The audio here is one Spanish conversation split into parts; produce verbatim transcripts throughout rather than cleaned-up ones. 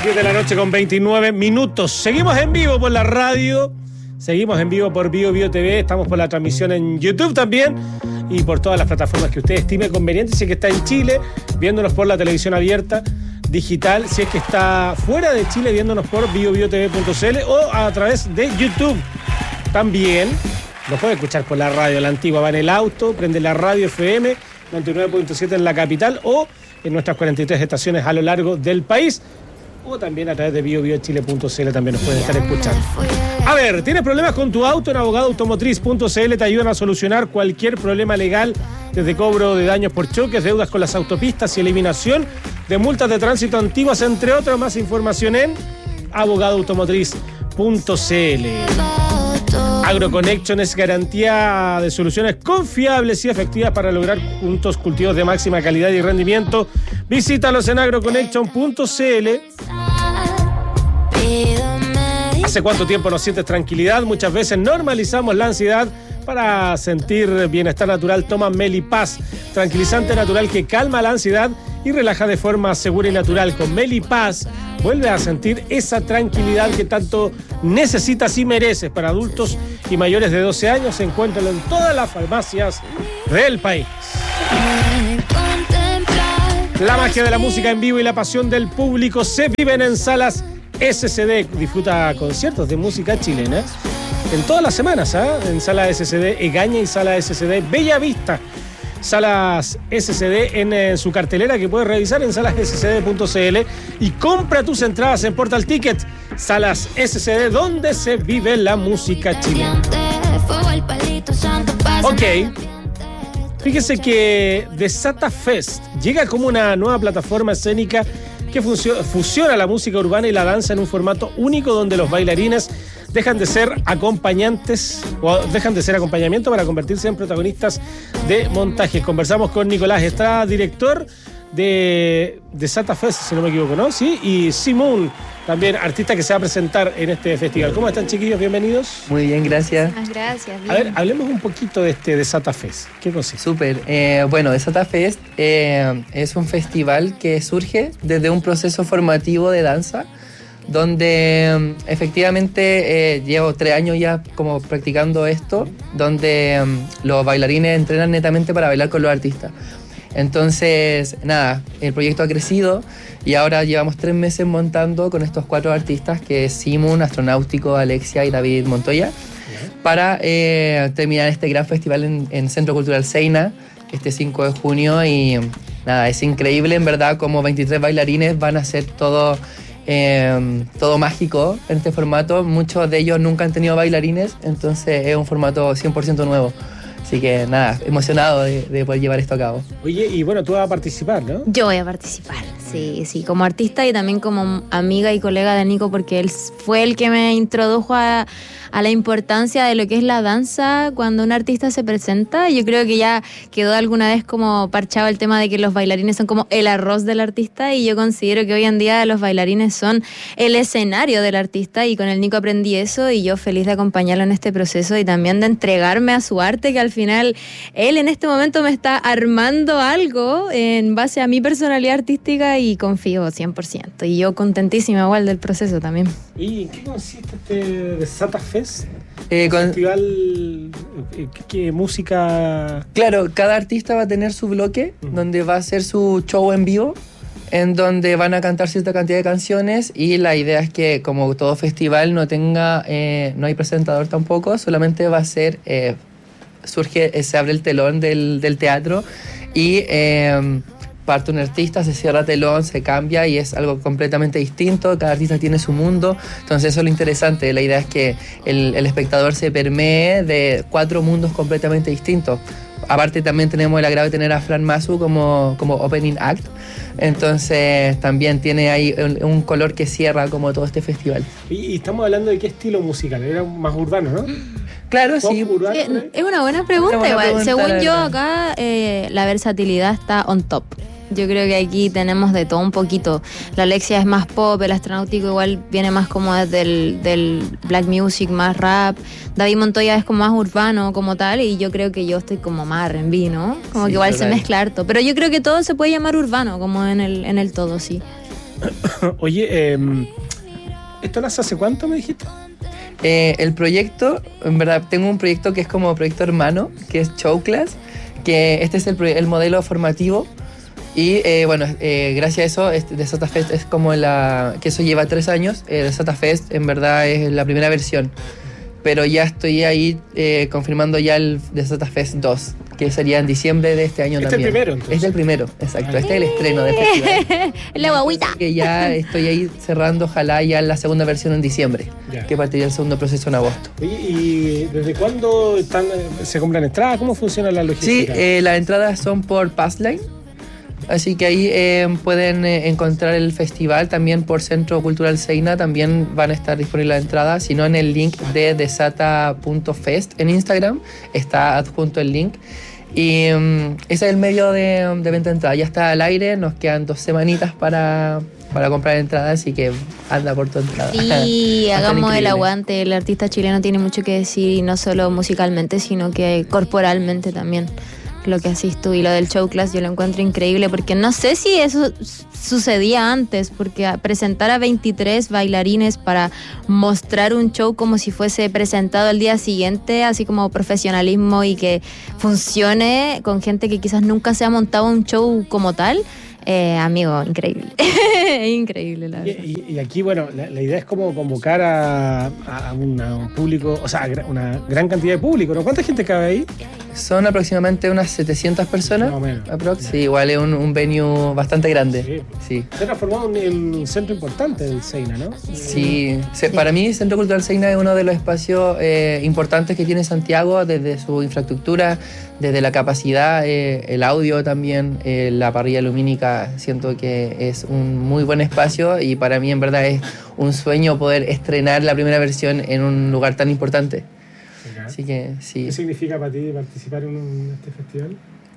diez de la noche con veintinueve minutos. Seguimos en vivo por la radio. Seguimos en vivo por Bio Bio T V. Estamos por la transmisión en YouTube también. Y por todas las plataformas que usted estime conveniente. Si es que está en Chile, viéndonos por la televisión abierta digital. Si es que está fuera de Chile, viéndonos por bio bio t v punto c l o a través de YouTube. También nos puede escuchar por la radio, la antigua. Va en el auto, prende la radio F M noventa y nueve punto siete en la capital o en nuestras cuarenta y tres estaciones a lo largo del país. O también a través de bio bio chile punto c l también nos pueden estar escuchando. A ver, ¿tienes problemas con tu auto? En abogado automotriz punto c l te ayudan a solucionar cualquier problema legal, desde cobro de daños por choques, deudas con las autopistas y eliminación de multas de tránsito antiguas, entre otras. Más información en abogado automotriz punto c l. AgroConnection es garantía de soluciones confiables y efectivas para lograr juntos cultivos de máxima calidad y rendimiento. Visítalos en agroconnection punto c l. ¿Hace cuánto tiempo no sientes tranquilidad? Muchas veces normalizamos la ansiedad. Para sentir bienestar natural, toma Melipaz, tranquilizante natural que calma la ansiedad y relaja de forma segura y natural. Con Melipaz vuelve a sentir esa tranquilidad que tanto necesitas y mereces. Para adultos y mayores de doce años, encuéntralo en todas las farmacias del país. La magia de la música en vivo y la pasión del público se viven en Salas S C D. Disfruta conciertos de música chilena en todas las semanas, ¿eh? En Sala S C D Egaña y Sala S C D Bella Vista. Salas S C D en, en su cartelera que puedes revisar en salas s c d punto c l y compra tus entradas en Portal Ticket. Salas S C D, donde se vive la música chilena. Ok. Fíjese que Desata Fest llega como una nueva plataforma escénica que fusiona la música urbana y la danza en un formato único donde los bailarines dejan de ser acompañantes o dejan de ser acompañamiento para convertirse en protagonistas de montajes. Conversamos con Nicolás Estrada, director de Desata Fest, si no me equivoco, ¿no? Sí, y Simón, también artista que se va a presentar en este festival. ¿Cómo están, chiquillos? Bienvenidos. Muy bien, gracias. Gracias. Bien. A ver, hablemos un poquito de este Desata Fest. ¿Qué consiste? Súper. Eh, bueno, Desata Fest eh, es un festival que surge desde un proceso formativo de danza, donde efectivamente eh, llevo tres años ya como practicando esto, donde um, los bailarines entrenan netamente para bailar con los artistas. Entonces, nada, el proyecto ha crecido y ahora llevamos tres meses montando con estos cuatro artistas, que es Simón, Astronáutico, Alexia y David Montoya, para eh, terminar este gran festival en, en Centro Cultural Seina, este cinco de junio. Y nada, es increíble en verdad como veintitrés bailarines van a hacer todo, eh, todo mágico en este formato. Muchos de ellos nunca han tenido bailarines, entonces es un formato cien por ciento nuevo. Así que nada, emocionado de, de poder llevar esto a cabo. Oye, y bueno, tú vas a participar, ¿no? Yo voy a participar, sí, sí, como artista y también como amiga y colega de Nico, porque él fue el que me introdujo a, a la importancia de lo que es la danza cuando un artista se presenta. Yo creo que ya quedó alguna vez como parchado el tema de que los bailarines son como el arroz del artista, y yo considero que hoy en día los bailarines son el escenario del artista, y con el Nico aprendí eso, y yo feliz de acompañarlo en este proceso y también de entregarme a su arte, que al final final él en este momento me está armando algo en base a mi personalidad artística, y confío cien por ciento, y yo contentísima igual del proceso también. ¿Y en qué consiste este Desata Fest? Eh, con... Festival, ¿qué, qué música? Claro, cada artista va a tener su bloque, uh-huh, donde va a hacer su show en vivo, en donde van a cantar cierta cantidad de canciones, y la idea es que, como todo festival, no tenga, eh, no hay presentador tampoco, solamente va a ser... Eh, surge, se abre el telón del, del teatro y eh, parte un artista, se cierra telón, se cambia y es algo completamente distinto. Cada artista tiene su mundo, entonces eso es lo interesante. La idea es que el, el espectador se permee de cuatro mundos completamente distintos. Aparte también tenemos el agrado de tener a Fran Masu como, como opening act, entonces también tiene ahí un, un color que cierra como todo este festival. Y estamos hablando de qué estilo musical, era más urbano, ¿no? Claro, sí. Urbano, sí. Es una buena pregunta, una buena igual. Pregunta, según yo acá eh, la versatilidad está on top. Yo creo que aquí tenemos de todo un poquito. La Alexia es más pop, el Astronáutico igual viene más como desde el del black music, más rap. David Montoya es como más urbano como tal, y yo creo que yo estoy como más R and B, ¿no? Como sí, que igual total. Se mezcla harto. Pero yo creo que todo se puede llamar urbano, como en el, en el todo, sí. Oye, eh, ¿esto nace hace cuánto me dijiste? Eh, el proyecto, en verdad, tengo un proyecto que es como proyecto hermano, que es Show Class, que este es el, el modelo formativo. Y eh, bueno, eh, gracias a eso, este, DeSata Fest es como la... que eso lleva tres años. Eh, DeSata Fest en verdad es la primera versión. Pero ya estoy ahí eh, confirmando ya el DeSata Fest dos, que sería en diciembre de este año ¿Este también. Es el primero, entonces. Es el primero, exacto. Este es el estreno del festival. La guaguita. Que ya estoy ahí cerrando, ojalá ya la segunda versión en diciembre, Ya. que partiría el segundo proceso en agosto. Oye, ¿y desde cuándo están, se compran entradas? ¿Cómo funciona la Sí, logística? eh, las entradas son por Passline, así que ahí eh, pueden eh, encontrar el festival también por Centro Cultural Seina, también van a estar disponibles las entradas, sino en el link de desata punto fest en Instagram, está adjunto el link. Y um, ese es el medio de, de venta de entradas, ya está al aire, nos quedan dos semanitas para, para comprar entradas, así que anda por tu entrada. Sí, Va a estar hagamos el increíble. aguante. El artista chileno tiene mucho que decir, y no solo musicalmente, sino que corporalmente también. Lo que haces tú y lo del Show Class yo lo encuentro increíble, porque no sé si eso sucedía antes, porque a presentar a veintitrés bailarines para mostrar un show como si fuese presentado el día siguiente, así como profesionalismo y que funcione con gente que quizás nunca se ha montado un show como tal. Eh, amigo, increíble. Increíble, la verdad. Y, y- y aquí, bueno, la, la idea es como convocar a, a una- a un público, o sea, a gra- una gran cantidad de público, ¿no? ¿Cuánta gente cabe ahí? Son aproximadamente unas setecientas personas, Más o menos. aprox. Sí, igual es un, un venue bastante grande. Sí. Se ha transformado en un centro importante del Seina, ¿no? Sí, se- para mí Centro Cultural Seina es uno de los espacios eh, importantes que tiene Santiago, desde su infraestructura, desde la capacidad, eh, el audio también, eh, la parrilla lumínica, siento que es un muy buen espacio y para mí en verdad es un sueño poder estrenar la primera versión en un lugar tan importante. Acá. Así que sí. ¿Qué significa para ti participar en un- este festival?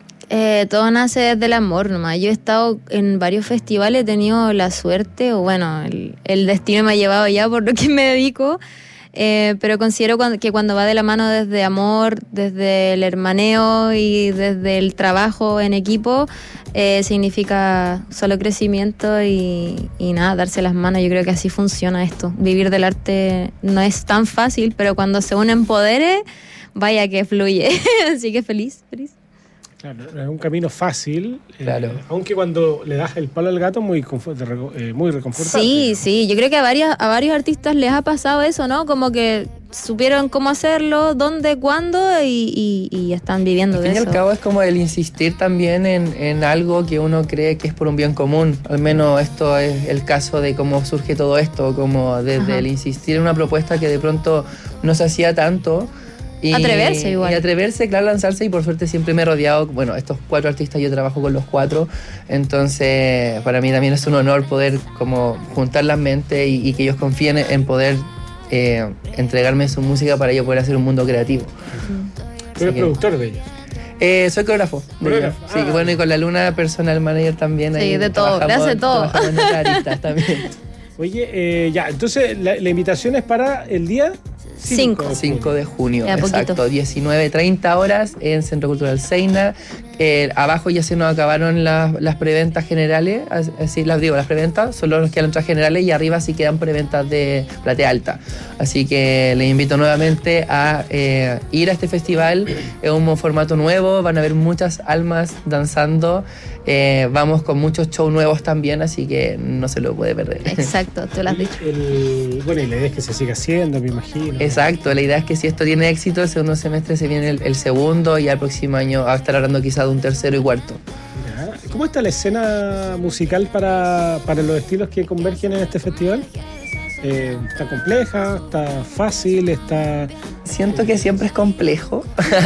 Eh, todo nace desde el amor nomás. Yo he estado en varios festivales, he tenido la suerte, o bueno, el, el destino me ha llevado ya por lo que me dedico, eh, pero considero cuan- que cuando va de la mano desde amor, desde el hermaneo y desde el trabajo en equipo, eh, significa solo crecimiento y, y nada, darse las manos. Yo creo que así funciona esto. Vivir del arte no es tan fácil, pero cuando se unen poderes, vaya que fluye. Así que feliz, feliz. Claro, no es un camino fácil, eh, Claro. aunque cuando le das el palo al gato muy, confort- de reco- eh, muy reconfortante. Sí, digamos. sí, yo creo que a, varias, a varios artistas les ha pasado eso, ¿no? Como que supieron cómo hacerlo, dónde, cuándo y, y, y están viviendo Al de fin y eso. al cabo es como el insistir también en, en algo que uno cree que es por un bien común. Al menos esto es el caso de cómo surge todo esto, como desde Ajá. el insistir en una propuesta que de pronto no se hacía tanto. Y, Atreverse igual. Y atreverse, claro, lanzarse y por suerte siempre me he rodeado, bueno, estos cuatro artistas yo trabajo con los cuatro, entonces para mí también es un honor poder como juntar las mentes y, y que ellos confíen en poder eh, entregarme su música para yo poder hacer un mundo creativo. Tú eres que- productor de ellos. Eh, soy coreógrafo. de Coreógrafo, ellos. Sí, ah. bueno, y con la Luna personal manager también. Sí, ahí de todo, le trabajamos- hace todo. trabajamos en otras aristas también. Oye, eh, ya, entonces la, la invitación es para el día Cinco. cinco de junio, De a poquito. exacto, diecinueve treinta horas en Centro Cultural Seina. Eh, abajo ya se nos acabaron las, las preventas generales, as- así las digo, las preventas, solo nos quedan las generales y arriba sí quedan preventas de platea alta. Así que les invito nuevamente a eh, ir a este festival, es un formato nuevo, van a haber muchas almas danzando, eh, vamos con muchos shows nuevos también, así que no se lo puede perder. Exacto, tú lo has dicho. El, bueno, y la idea es que se siga haciendo, me imagino. Exacto, la idea es que si esto tiene éxito, el segundo semestre se viene el, el segundo y al próximo año va a estar hablando quizá de un tercero y cuarto. Ya. ¿Cómo está la escena musical para, para los estilos que convergen en este festival? Eh, ¿Está compleja? ¿Está fácil? ¿Está...? Siento que siempre es complejo.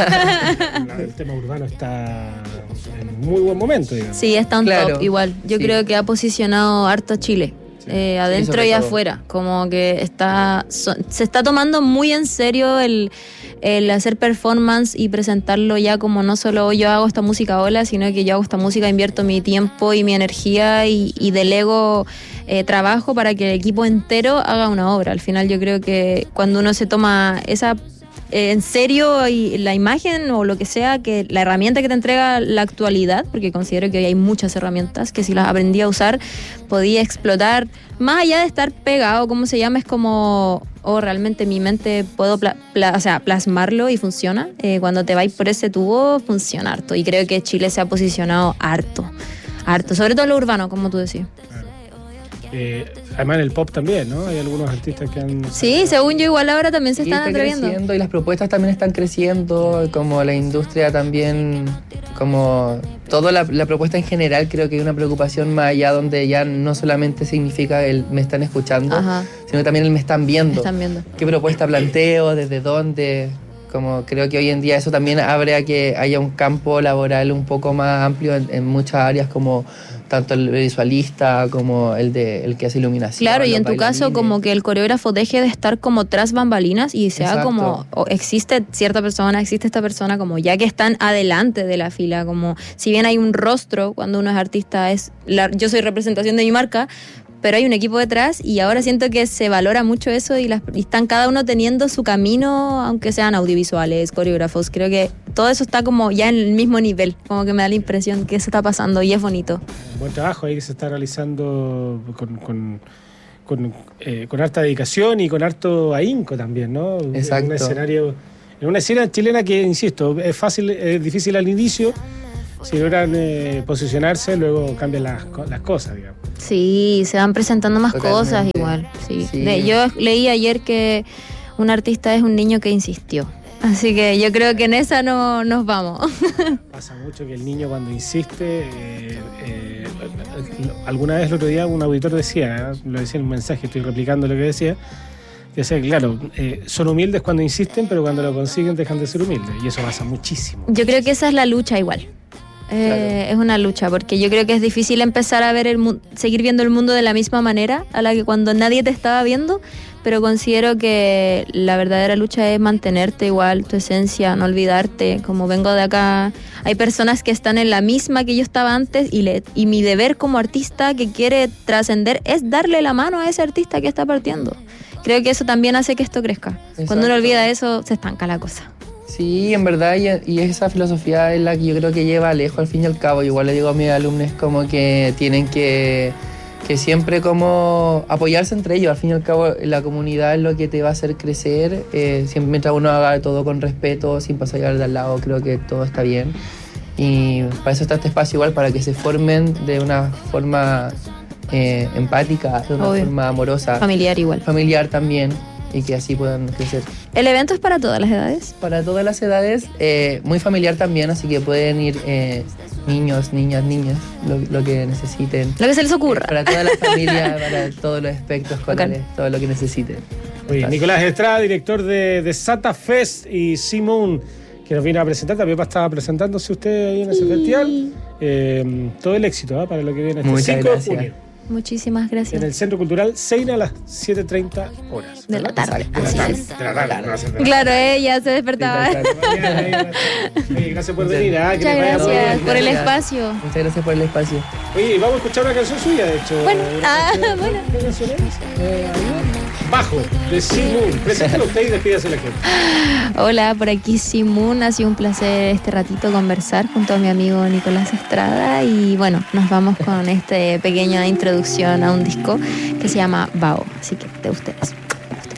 El tema urbano está en un muy buen momento, digamos. Sí, está un Claro, top igual. Yo sí. creo que ha posicionado harto a Chile. eh, adentro sobre y todo. afuera, como que está so- se está tomando muy en serio el, el hacer performance y presentarlo ya como no solo yo hago esta música hola, sino que yo hago esta música, invierto mi tiempo y mi energía y, y delego eh, trabajo para que el equipo entero haga una obra. Al final yo creo que cuando uno se toma esa eh, en serio y la imagen o lo que sea, que la herramienta que te entrega la actualidad, porque considero que hoy hay muchas herramientas que si las aprendí a usar podía explotar, más allá de estar pegado, ¿cómo se llama? Es como, oh, realmente mi mente puedo pla- pla- o sea, plasmarlo y funciona. Eh, cuando te vais por ese tubo, funciona harto. Y creo que Chile se ha posicionado harto, harto, sobre todo en lo urbano, como tú decías. Eh, además en el pop también, ¿no? Hay algunos artistas que han... Sí, según yo igual ahora también se Sí, están está atreviendo. creciendo y las propuestas también están creciendo, como la industria también, como toda la, la propuesta en general, creo que hay una preocupación más allá donde ya no solamente significa el me están escuchando, Ajá. sino que también el me están viendo. Me están viendo. ¿Qué propuesta planteo? ¿Desde dónde? Como creo que hoy en día eso también abre a que haya un campo laboral un poco más amplio en, en muchas áreas, como tanto el visualista como el de el que hace iluminación. Claro, y los en tu caso bailarines. como que el coreógrafo deje de estar como tras bambalinas y sea Exacto. como, o existe cierta persona, existe esta persona, como ya que están adelante de la fila, como si bien hay un rostro cuando uno es artista, es la, yo soy representación de mi marca, pero hay un equipo detrás y ahora siento que se valora mucho eso y, las, y están cada uno teniendo su camino, aunque sean audiovisuales, coreógrafos. Creo que todo eso está como ya en el mismo nivel, como que me da la impresión que eso está pasando y es bonito. Un buen trabajo ahí que se está realizando con, con, con, eh, con harta dedicación y con harto ahínco también, ¿no? Exacto. En un escenario, en una escena chilena que, insisto, es fácil, es difícil al inicio. Si logran eh, posicionarse, luego cambian las, las cosas, digamos. Sí, se van presentando más Totalmente. cosas igual. Sí. Sí. Le- yo leí ayer que un artista es un niño que insistió. Así que yo creo que en esa no nos vamos. Pasa mucho que el niño cuando insiste, eh, eh, alguna vez el otro día un auditor decía, ¿eh? Lo decía en un mensaje, estoy replicando lo que decía, que decía, claro, eh, son humildes cuando insisten, pero cuando lo consiguen dejan de ser humildes. Y eso pasa muchísimo. Yo creo que esa es la lucha igual. Eh, Claro. Es una lucha, porque yo creo que es difícil empezar a ver el mu- seguir viendo el mundo de la misma manera a la que cuando nadie te estaba viendo, pero considero que la verdadera lucha es mantenerte igual, tu esencia, no olvidarte, como vengo de acá, hay personas que están en la misma que yo estaba antes y, le, y mi deber como artista que quiere trascender es darle la mano a ese artista que está partiendo. Creo que eso también hace que esto crezca. Cuando uno Exacto. olvida eso, se estanca la cosa. Sí, en verdad, y, y esa filosofía es la que yo creo que lleva lejos al fin y al cabo. Igual le digo a mis alumnos como que tienen que, que siempre como apoyarse entre ellos. Al fin y al cabo la comunidad es lo que te va a hacer crecer. Eh, siempre mientras uno haga todo con respeto, sin pasar al de al lado, creo que todo está bien. Y para eso está este espacio igual, para que se formen de una forma eh, empática, de una Obvio. forma amorosa, Familiar igual. familiar también, y que así puedan crecer. ¿El evento es para todas las edades? Para todas las edades, eh, muy familiar también, así que pueden ir eh, niños, niñas, niñas, lo, lo que necesiten. Lo que se les ocurra. Para toda la familia, para todos los aspectos escolares, todo lo que necesiten. Oye, Nicolás Estrada, director de, de Sata Fest y Simón, que nos vino a presentar, también estaba presentándose usted ahí en ese festival. Eh, todo el éxito, ¿eh? Para lo que viene este Muchas cinco de gracias. junio. Muchísimas gracias. En el Centro Cultural Seina a las siete treinta horas. De la tarde, Exacto. así De la es. tarde, de la tarde, no va a ser de la Claro, ella se despertaba. Sí, tal cual. tarde. Oye, gracias por venir. ¿eh? Que Muchas les vaya muy gracias bien. por el Gracias. espacio. Muchas gracias por el espacio. Oye, vamos a escuchar una canción suya, de hecho. Bueno, Una ah, canción- bueno. ¿Qué canción es? Eh, Bajo, de Simón. Preséntalo usted y despídase a la gente. Hola, por aquí Simón. Ha sido un placer este ratito conversar junto a mi amigo Nicolás Estrada. Y bueno, nos vamos con esta pequeña introducción a un disco que se llama Bao. Así que de ustedes.